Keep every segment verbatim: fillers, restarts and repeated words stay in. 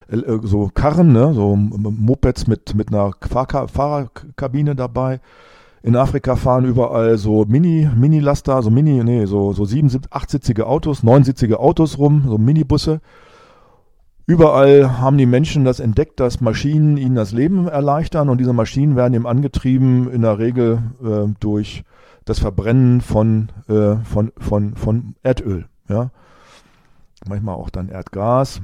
äh, so Karren, ne, so Mopeds mit, mit einer Fahrka- Fahrerkabine dabei. In Afrika fahren überall so Mini, Mini-Laster, so Mini, nee, so, so sieben, achtsitzige Autos, neunsitzige Autos rum, so Minibusse. Überall haben die Menschen das entdeckt, dass Maschinen ihnen das Leben erleichtern, und diese Maschinen werden eben angetrieben in der Regel äh, durch das Verbrennen von, äh, von, von, von Erdöl, ja. Manchmal auch dann Erdgas.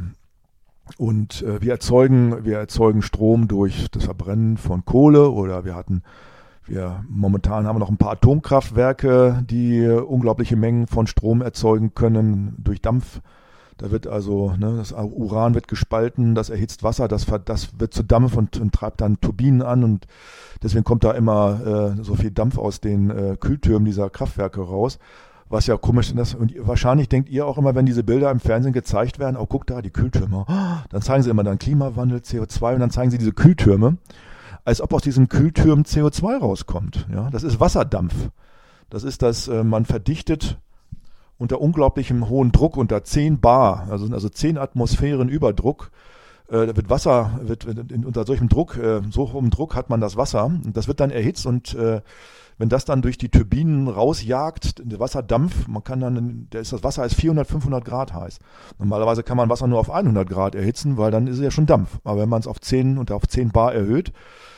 Und äh, wir erzeugen, wir erzeugen Strom durch das Verbrennen von Kohle, oder wir hatten, wir momentan haben wir noch ein paar Atomkraftwerke, die äh, unglaubliche Mengen von Strom erzeugen können durch Dampf. Da wird also, ne, das Uran wird gespalten, das erhitzt Wasser, das, das wird zu Dampf und, und treibt dann Turbinen an, und deswegen kommt da immer äh, so viel Dampf aus den äh, Kühltürmen dieser Kraftwerke raus, was ja komisch ist. Und wahrscheinlich denkt ihr auch immer, wenn diese Bilder im Fernsehen gezeigt werden, oh, guck da, die Kühltürme, oh, dann zeigen sie immer dann Klimawandel, C O zwei, und dann zeigen sie diese Kühltürme, als ob aus diesen Kühltürmen C O zwei rauskommt. Ja, das ist Wasserdampf. Das ist das, äh, man verdichtet unter unglaublichem hohen Druck, unter zehn Bar, also, also zehn Atmosphären Überdruck, äh, da wird Wasser, wird, wird in, unter solchem Druck, äh, so hohem Druck hat man das Wasser, und das wird dann erhitzt, und äh, wenn das dann durch die Turbinen rausjagt, der Wasserdampf, man kann dann, der ist, das Wasser ist vierhundert, fünfhundert Grad heiß. Normalerweise kann man Wasser nur auf hundert Grad erhitzen, weil dann ist es ja schon Dampf. Aber wenn man es auf zehn und auf zehn Bar erhöht,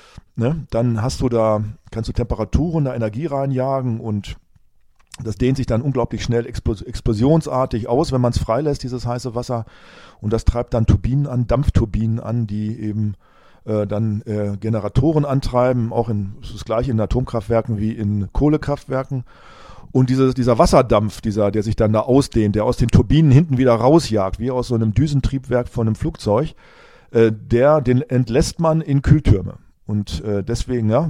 ne, dann hast du da, kannst du Temperaturen, da Energie reinjagen, und das dehnt sich dann unglaublich schnell explosionsartig aus, wenn man es freilässt, dieses heiße Wasser. Und das treibt dann Turbinen an, Dampfturbinen an, die eben äh, dann äh, Generatoren antreiben. Auch in, das ist das gleiche in Atomkraftwerken wie in Kohlekraftwerken. Und diese, dieser Wasserdampf, dieser, der sich dann da ausdehnt, der aus den Turbinen hinten wieder rausjagt, wie aus so einem Düsentriebwerk von einem Flugzeug, äh, der, den entlässt man in Kühltürme. Und äh, deswegen, ja,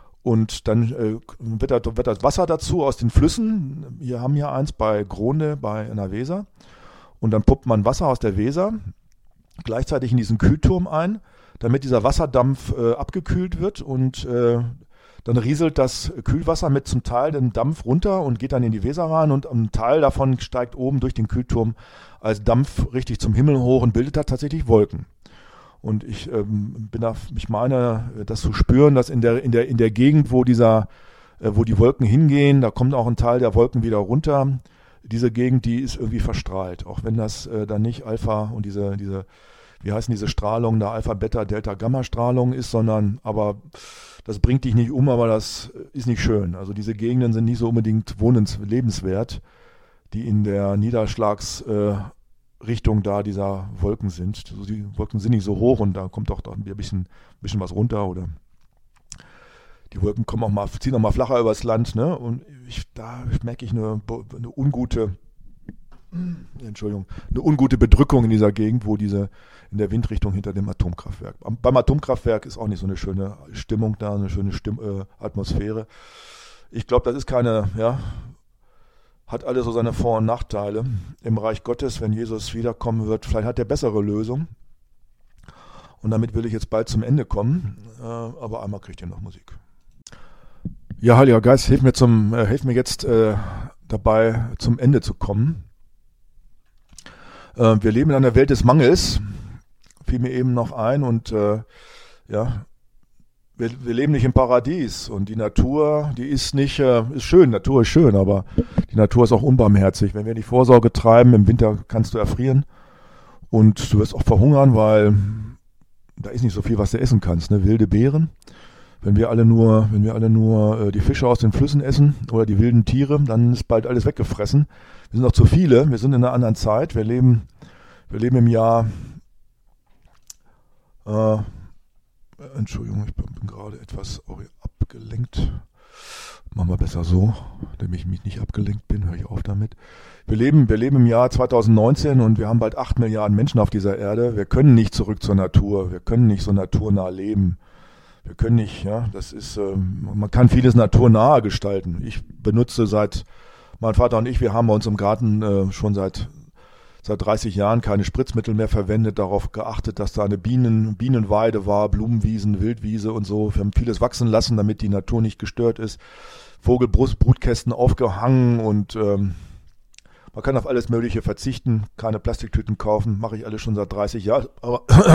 und dann äh, wird, das, wird das Wasser dazu aus den Flüssen. Wir haben hier eins bei Gronde, bei in der Weser. Und dann pumpt man Wasser aus der Weser gleichzeitig in diesen Kühlturm ein, damit dieser Wasserdampf äh, abgekühlt wird. Und äh, dann rieselt das Kühlwasser mit zum Teil dem Dampf runter und geht dann in die Weser rein. Und ein Teil davon steigt oben durch den Kühlturm als Dampf richtig zum Himmel hoch und bildet da tatsächlich Wolken. Und ich ähm, bin da, ich meine, das zu spüren, dass in der in der in der Gegend, wo dieser, äh, wo die Wolken hingehen, da kommt auch ein Teil der Wolken wieder runter. Diese Gegend, die ist irgendwie verstrahlt, auch wenn das äh, dann nicht Alpha und diese diese, wie heißen diese Strahlung, da Alpha, Beta, Delta, Gamma Strahlung ist, sondern, aber das bringt dich nicht um, aber das ist nicht schön. Also diese Gegenden sind nicht so unbedingt wohnens lebenswert, die in der Niederschlags äh, Richtung da dieser Wolken sind. Also die Wolken sind nicht so hoch, und da kommt auch da ein bisschen, bisschen was runter, oder die Wolken kommen auch mal, ziehen auch mal flacher übers Land, ne? Und ich, da merke ich eine, eine ungute, Entschuldigung, eine ungute Bedrückung in dieser Gegend, wo diese, in der Windrichtung hinter dem Atomkraftwerk. Beim Atomkraftwerk ist auch nicht so eine schöne Stimmung da, eine schöne Stimm, äh, Atmosphäre. Ich glaube, das ist keine, ja, hat alles so seine Vor- und Nachteile. Im Reich Gottes, wenn Jesus wiederkommen wird, vielleicht hat er bessere Lösungen. Und damit will ich jetzt bald zum Ende kommen. Äh, aber einmal kriegt ihr noch Musik. Ja, Heiliger Geist, hilf mir, zum, äh, hilf mir jetzt äh, dabei, zum Ende zu kommen. Äh, wir leben in einer Welt des Mangels, fiel mir eben noch ein. Und äh, ja, Wir, wir leben nicht im Paradies, und die Natur, die ist nicht, äh, ist schön, Natur ist schön, aber die Natur ist auch unbarmherzig. Wenn wir nicht Vorsorge treiben, im Winter kannst du erfrieren, und du wirst auch verhungern, weil da ist nicht so viel, was du essen kannst, ne? Wilde Beeren. Wenn wir alle nur, wenn wir alle nur äh, die Fische aus den Flüssen essen oder die wilden Tiere, dann ist bald alles weggefressen. Wir sind noch zu viele, wir sind in einer anderen Zeit, wir leben, wir leben im Jahr, äh, Entschuldigung, ich bin, bin gerade etwas abgelenkt. Machen wir besser so, damit ich mich nicht abgelenkt bin, höre ich auf damit. Wir leben, wir leben im Jahr zwanzig neunzehn, und wir haben bald acht Milliarden Menschen auf dieser Erde. Wir können nicht zurück zur Natur, wir können nicht so naturnah leben. Wir können nicht, ja, das ist, ähm, man kann vieles naturnah gestalten. Ich benutze seit, mein Vater und ich, wir haben bei uns im Garten äh, schon seit seit dreißig Jahren keine Spritzmittel mehr verwendet, darauf geachtet, dass da eine Bienen, Bienenweide war, Blumenwiesen, Wildwiese und so. Wir haben vieles wachsen lassen, damit die Natur nicht gestört ist. Vogelbrutkästen aufgehangen, und ähm, man kann auf alles Mögliche verzichten, keine Plastiktüten kaufen, mache ich alles schon seit dreißig Jahren. Aber